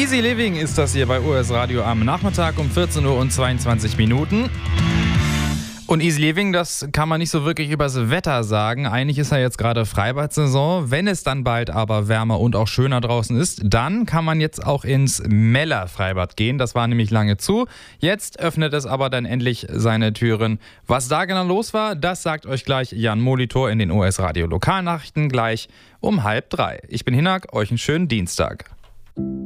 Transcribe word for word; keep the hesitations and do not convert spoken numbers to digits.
Easy Living ist das hier bei O S Radio am Nachmittag um vierzehn Uhr und zweiundzwanzig Minuten. Und Easy Living, das kann man nicht so wirklich übers Wetter sagen. Eigentlich ist ja jetzt gerade Freibad-Saison. Wenn es dann bald aber wärmer und auch schöner draußen ist, dann kann man jetzt auch ins Meller-Freibad gehen. Das war nämlich lange zu. Jetzt öffnet es aber dann endlich seine Türen. Was da genau los war, das sagt euch gleich Jan Molitor in den O S Radio Lokalnachrichten gleich um halb drei. Ich bin Hinak, euch einen schönen Dienstag.